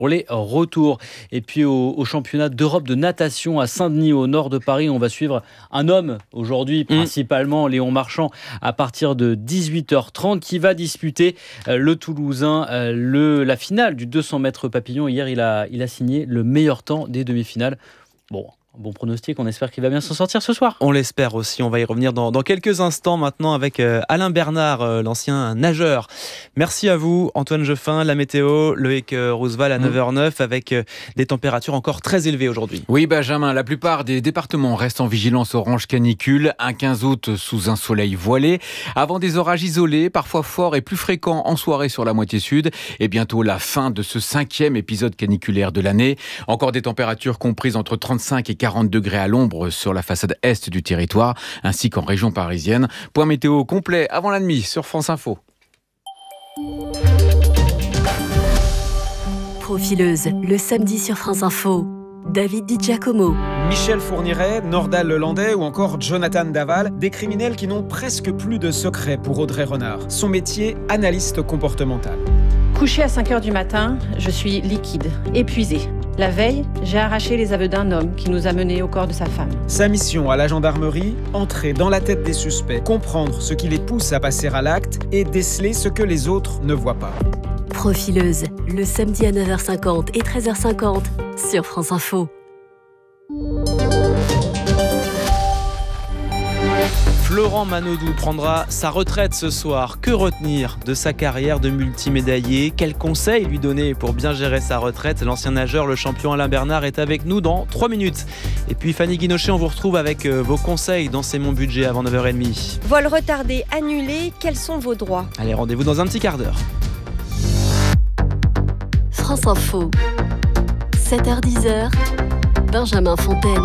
pour les retours. Et puis au championnat d'Europe de natation à Saint-Denis, au nord de Paris, on va suivre un homme aujourd'hui, principalement Léon Marchand, à partir de 18h30, qui va disputer le Toulousain, la finale du 200 mètres papillon. Hier, il a signé le meilleur temps des demi-finales. Bon pronostic, on espère qu'il va bien s'en sortir ce soir. On l'espère aussi, on va y revenir dans quelques instants maintenant avec Alain Bernard, l'ancien nageur. Merci à vous Antoine Jeffin, la météo, Loïc Roosevelt à 9h09 avec des températures encore très élevées aujourd'hui. Oui Benjamin, la plupart des départements restent en vigilance orange canicule, un 15 août sous un soleil voilé, avant des orages isolés, parfois forts et plus fréquents en soirée sur la moitié sud, et bientôt la fin de ce 5e épisode caniculaire de l'année. Encore des températures comprises entre 35 et 40 degrés à l'ombre sur la façade est du territoire, ainsi qu'en région parisienne. Point météo complet avant la nuit sur France Info. Profileuse, le samedi sur France Info. David Di Giacomo. Michel Fourniret, Nordal Lelandais ou encore Jonathan Daval, des criminels qui n'ont presque plus de secret pour Audrey Renard. Son métier, analyste comportemental. Couché à 5h du matin, je suis liquide, épuisée. La veille, j'ai arraché les aveux d'un homme qui nous a menés au corps de sa femme. Sa mission à la gendarmerie, entrer dans la tête des suspects, comprendre ce qui les pousse à passer à l'acte et déceler ce que les autres ne voient pas. Profileuse, le samedi à 9h50 et 13h50 sur France Info. Florent Manodou prendra sa retraite ce soir. Que retenir de sa carrière de multimédaillé ? Quels conseils lui donner pour bien gérer sa retraite ? L'ancien nageur, le champion Alain Bernard est avec nous dans 3 minutes. Et puis Fanny Guinochet, on vous retrouve avec vos conseils dans C'est mon budget avant 9h30. Vol retardé, annulé, quels sont vos droits ? Allez, rendez-vous dans un petit quart d'heure. France Info, 7h-10h, Benjamin Fontaine.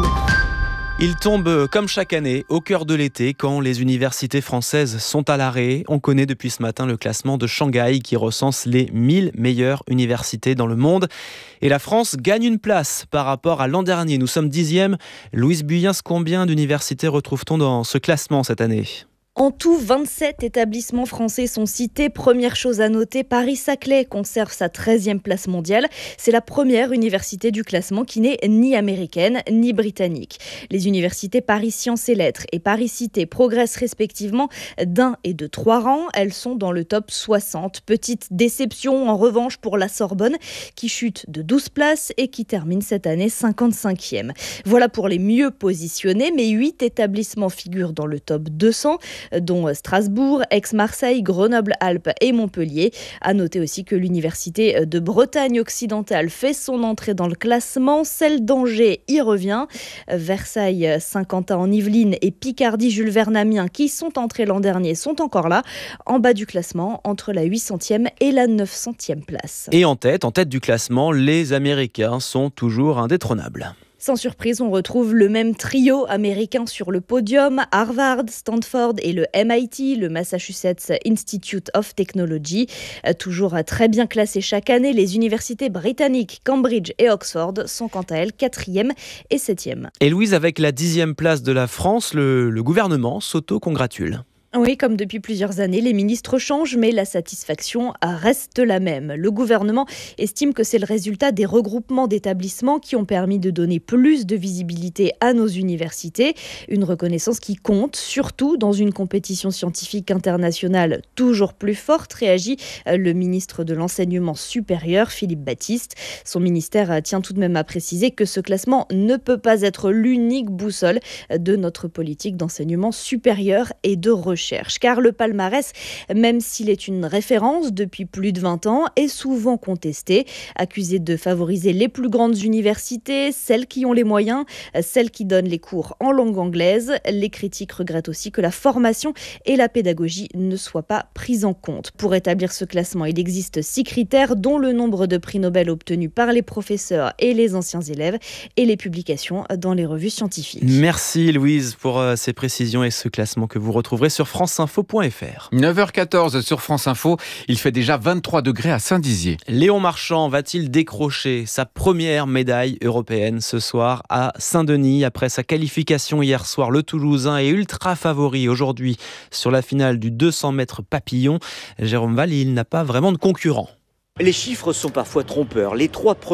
Il tombe comme chaque année au cœur de l'été quand les universités françaises sont à l'arrêt. On connaît depuis ce matin le classement de Shanghai qui recense les 1000 meilleures universités dans le monde. Et la France gagne une place par rapport à l'an dernier. Nous sommes 10e. Louise Buyens, combien d'universités retrouve-t-on dans ce classement cette année ? En tout, 27 établissements français sont cités. Première chose à noter, Paris-Saclay conserve sa 13e place mondiale. C'est la première université du classement qui n'est ni américaine ni britannique. Les universités Paris Sciences et Lettres et Paris Cité progressent respectivement d'1 et de 3 rangs. Elles sont dans le top 60. Petite déception en revanche pour la Sorbonne qui chute de 12 places et qui termine cette année 55e. Voilà pour les mieux positionnés, mais 8 établissements figurent dans le top 200. Dont Strasbourg, Aix-Marseille, Grenoble-Alpes et Montpellier. À noter aussi que l'université de Bretagne occidentale fait son entrée dans le classement. Celle d'Angers y revient. Versailles, Saint-Quentin en Yvelines et Picardie, Jules Verne Amiens qui sont entrés l'an dernier sont encore là, en bas du classement, entre la 800e et la 900e place. Et en tête du classement, les Américains sont toujours indétrônables. Sans surprise, on retrouve le même trio américain sur le podium, Harvard, Stanford et le MIT, le Massachusetts Institute of Technology. Toujours très bien classés chaque année, les universités britanniques Cambridge et Oxford sont quant à elles 4e et 7e. Et Louise, avec la 10e place de la France, le gouvernement s'auto-congratule. Oui, comme depuis plusieurs années, les ministres changent, mais la satisfaction reste la même. Le gouvernement estime que c'est le résultat des regroupements d'établissements qui ont permis de donner plus de visibilité à nos universités. Une reconnaissance qui compte, surtout dans une compétition scientifique internationale toujours plus forte, réagit le ministre de l'Enseignement supérieur, Philippe Baptiste. Son ministère tient tout de même à préciser que ce classement ne peut pas être l'unique boussole de notre politique d'enseignement supérieur et de recherche. Car le palmarès, même s'il est une référence depuis plus de 20 ans, est souvent contesté, accusé de favoriser les plus grandes universités, celles qui ont les moyens, celles qui donnent les cours en langue anglaise. Les critiques regrettent aussi que la formation et la pédagogie ne soient pas prises en compte. Pour établir ce classement, il existe 6 critères, dont le nombre de prix Nobel obtenus par les professeurs et les anciens élèves et les publications dans les revues scientifiques. Merci Louise pour ces précisions et ce classement que vous retrouverez sur franceinfo.fr. 9h14 sur France Info, il fait déjà 23 degrés à Saint-Dizier. Léon Marchand va-t-il décrocher sa première médaille européenne ce soir à Saint-Denis? Après sa qualification hier soir, le Toulousain est ultra favori aujourd'hui sur la finale du 200 mètres papillon. Jérôme Val, il n'a pas vraiment de concurrent. Les chiffres sont parfois trompeurs. Les 3